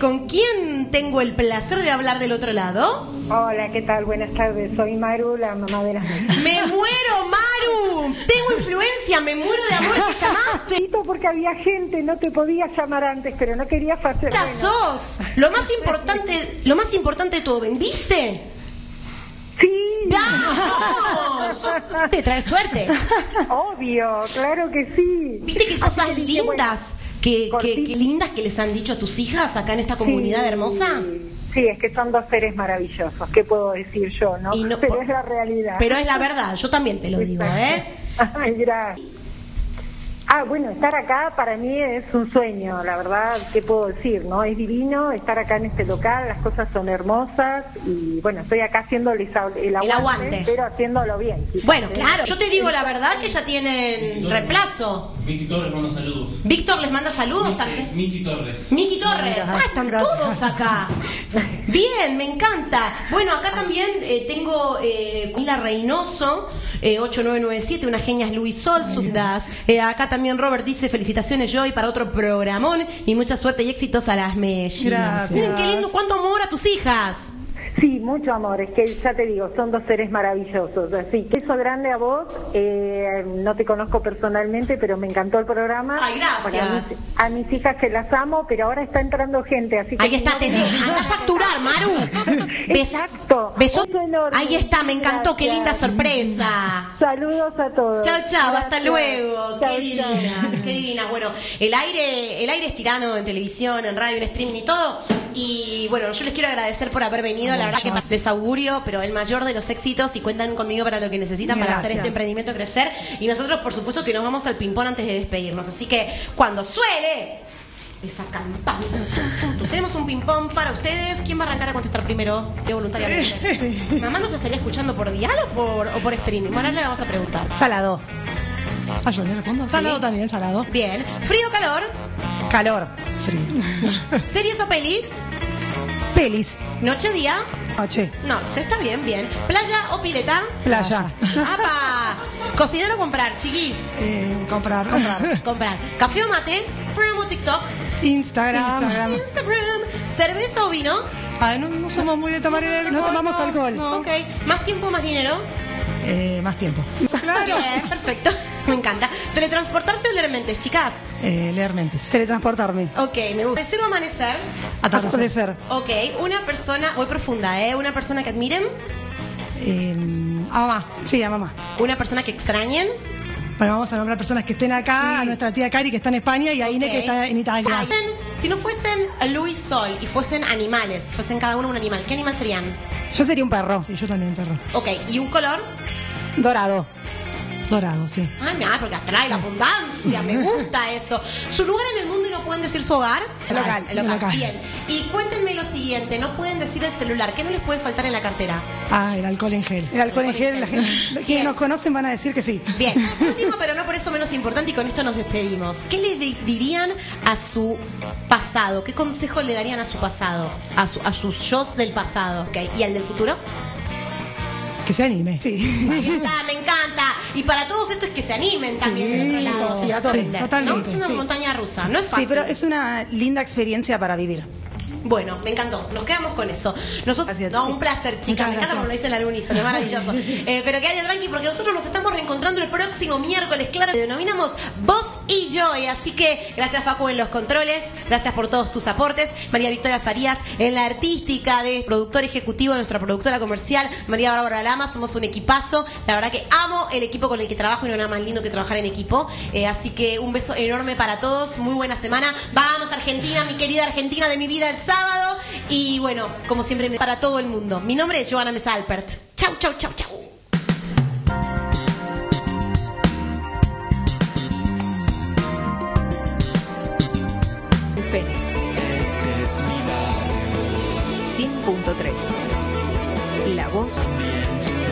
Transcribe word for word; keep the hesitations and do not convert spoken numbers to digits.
¿con quién tengo el placer de hablar del otro lado? Hola, ¿qué tal? Buenas tardes. Soy Maru, la mamá de las niñas. ¡Me muero, Maru! Tengo influencia, me muero de amor que llamaste. Porque había gente, no te podía llamar antes, pero no querías hacer. ¿Qué bueno. sos? Lo más importante, lo más importante de todo, ¿vendiste? Sí. ¡Vamos! Te trae suerte. Obvio, claro que sí. ¿Viste qué cosas Así que, lindas? bueno, que, que, cortito. que lindas que les han dicho a tus hijas acá en esta comunidad Sí, hermosa. Sí, es que son dos seres maravillosos. ¿Qué puedo decir yo, no? Y no pero por, es la realidad. Pero es la verdad, yo también te lo digo, ¿eh? Ay, gracias. Ah, bueno, estar acá para mí es un sueño, la verdad, ¿qué puedo decir? No, es divino estar acá en este local, las cosas son hermosas y bueno, estoy acá haciéndoles el aguante, el aguante. pero haciéndolo bien. Quizás, bueno, ¿eh? claro, yo te digo la verdad que ya tienen Miki reemplazo. Miki Torres manda saludos. Víctor les manda saludos Miki, también. Miki Torres. Miki Torres, ah, están Gracias. todos acá. Bien, me encanta. Bueno, acá también eh, tengo eh, Camila Reynoso, eh, ocho nueve nueve siete, una genia es Luis Sol, subdas. Eh, acá también Robert dice felicitaciones Joy para otro programón y mucha suerte y éxitos a las mellinas. Gracias. Miren qué lindo, cuánto amor a tus hijas. Sí, mucho amor, es que ya te digo, son dos seres maravillosos, así que beso grande a vos, eh, no te conozco personalmente, pero me encantó el programa. Ay, gracias. Bueno, a, mis, a mis hijas que las amo, pero ahora está entrando gente, así que... Ahí está, no- te anda a facturar, Maru. Beso- Exacto. beso- Beso enorme. Ahí está, me encantó, qué linda Gracias. sorpresa. Saludos a todos. Chao, chao, hasta Gracias. luego. Chao, Qué divina, chao. qué divina. Bueno, el aire, el aire es tirano en televisión, en radio, en streaming y todo. Y bueno, yo les quiero agradecer por haber venido. La verdad que les augurio, pero el mayor de los éxitos y cuentan conmigo para lo que necesitan para hacer Gracias. este emprendimiento crecer. Y nosotros, por supuesto, que nos vamos al ping-pong antes de despedirnos. Así que cuando suene esa campana, tenemos un ping-pong para ustedes. ¿Quién va a arrancar a contestar primero? Yo voluntariamente. Sí. ¿Mamá nos estaría escuchando por dial o por, o por streaming? Bueno, ahora le vamos a preguntar. Salado. Ah, yo le respondo. Salado Sí. también, salado. Bien. ¿Frío o calor? Calor. Frío. ¿Series o pelis? Pelis. ¿Noche día? Noche. Noche, está bien, bien. ¿Playa o pileta? Playa. ¡Apa! ¿Cocinar o comprar, chiquis? Eh, comprar. Comprar. Comprar. ¿Café o mate? ¿Instagram o TikTok? Instagram. Instagram. Instagram. ¿Cerveza o vino? Ah, no, no somos muy de tomar el alcohol. No tomamos alcohol. No. Ok. ¿Más tiempo o más dinero? Eh, más tiempo. Claro. Bien, perfecto. Me encanta. ¿Teletransportarse o leer mentes, chicas? Eh, leer mentes. Teletransportarme. Ok, me gusta. ¿Atardecer o amanecer? Atardecer. Ok. ¿Una persona, muy profunda, ¿eh? ¿Una persona que admiren? Eh, a mamá. Sí, a mamá. ¿Una persona que extrañen? Bueno, vamos a nombrar personas que estén acá, a nuestra tía Cari que está en España y a Ine Ok. que está en Italia. Ay, si no fuesen Luis Sol y fuesen animales, fuesen cada uno un animal, ¿qué animal serían? Yo sería un perro. Sí, yo también, perro. Ok, ¿y un color? Dorado. Dorado, sí. Ay, mira, porque atrae la abundancia, me gusta eso. ¿Su lugar en el mundo y no pueden decir su hogar? El local, El local, el local. bien. Y cuéntenme lo siguiente, no pueden decir el celular, ¿qué no les puede faltar en la cartera? Ah, el alcohol en gel. El alcohol en gel, la gente, Bien. quienes nos conocen van a decir que sí. Bien, último pero no por eso menos importante y con esto nos despedimos. ¿Qué le di- dirían a su pasado? ¿Qué consejo le darían a su pasado? A, su- a sus yo del pasado. Ok, ¿y al del futuro? Que se anime. Sí. Ahí está, me encanta. Y para todos esto es que se animen también Sí, del otro lado. sí, a todos, Aprender, ¿no? totalmente, Es una sí. montaña rusa, no es fácil. Sí, pero es una linda experiencia para vivir. Bueno, me encantó. Nos quedamos con eso. Nosotros, Gracias, no, chiqui. un placer, chicas. Muchas Me encanta gracias. como lo dicen al unísono, es maravilloso. Eh, pero que haya tranqui, porque nosotros nos estamos reencontrando el próximo miércoles, claro, que denominamos Vos y Yo. Y así que gracias, Facu, en los controles. Gracias por todos tus aportes. María Victoria Farías en la artística, de productor ejecutivo, de nuestra productora comercial, María Bárbara Lama. Somos un equipazo. La verdad que amo el equipo con el que trabajo y no hay nada más lindo que trabajar en equipo. Eh, así que un beso enorme para todos. Muy buena semana. Vamos, Argentina, mi querida Argentina de mi vida, el sábado. Y bueno, como siempre, para todo el mundo. Mi nombre es Joana Mesa Alpert. Chau, chau, chau, chau. Fénix. cien punto tres. La voz